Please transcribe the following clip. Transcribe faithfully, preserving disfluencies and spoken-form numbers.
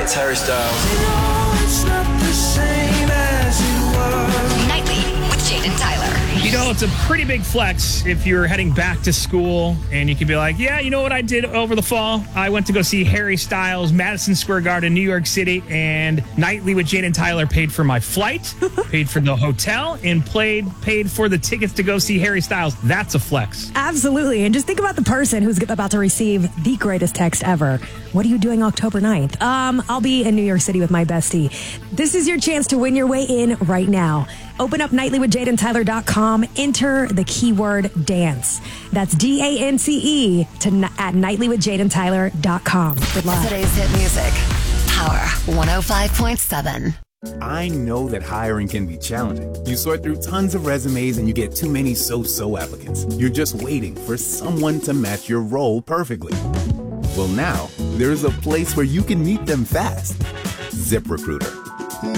it's Harry Styles. Nightly with Jade and Tyler. You know, it's a pretty big flex if you're heading back to school and you can be like, yeah, you know what I did over the fall? I went to go see Harry Styles, Madison Square Garden, New York City, and Nightly with Jade and Tyler paid for my flight, paid for the hotel, and played, paid for the tickets to go see Harry Styles. That's a flex. Absolutely. And just think about the person who's about to receive the greatest text ever. What are you doing October ninth? Um, I'll be in New York City with my bestie. This is your chance to win your way in right now. Open up nightly with jade and tyler dot com. Enter the keyword dance. That's D A N C E to at nightly with jade and tyler dot com. Good luck. Today's hit music. Power one oh five point seven. I know that hiring can be challenging. You sort through tons of resumes and you get too many so-so applicants. You're just waiting for someone to match your role perfectly. Well, now there's a place where you can meet them fast. ZipRecruiter.